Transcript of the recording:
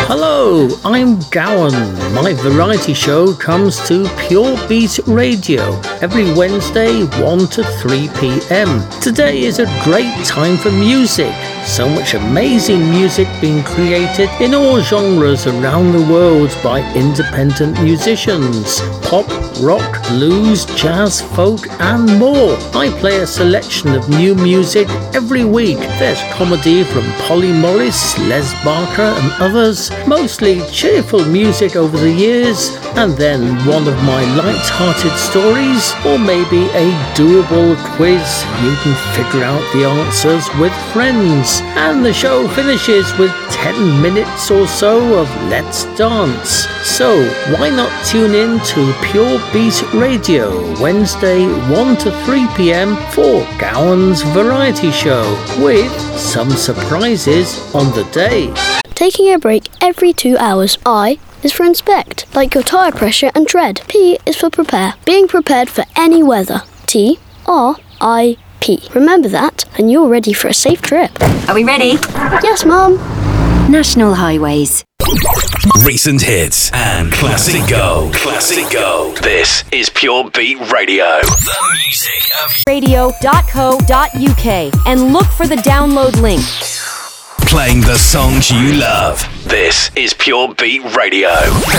Hello, I'm Gowan. My variety show comes to Pure Beat Radio every Wednesday 1 to 3 p.m. Today is a great time for music. So much amazing music being created in all genres around the world by independent musicians. Pop, rock, blues, jazz, folk and more. I play a selection of new music every week. There's comedy from Polly Morris, Les Barker and others. Mostly cheerful music over the years. And then one of my light-hearted stories, or maybe a doable quiz. You can figure out the answers with friends. And the show finishes with 10 minutes or so of Let's Dance. So why not tune in to Pure Beat Radio Wednesday 1 to 3 p.m. for Gowan's Variety Show with some surprises on the day. Taking a break every 2 hours. I is for inspect, like your tyre pressure and tread. P is for prepare, being prepared for any weather. TRIP. Remember that, and you're ready for a safe trip. Are we ready? Yes, Mum. National Highways. Recent hits and classic gold. Classic gold. This is Pure Beat Radio. The music of radio.co.uk and look for the download link. Playing the songs you love. This is Pure Beat Radio.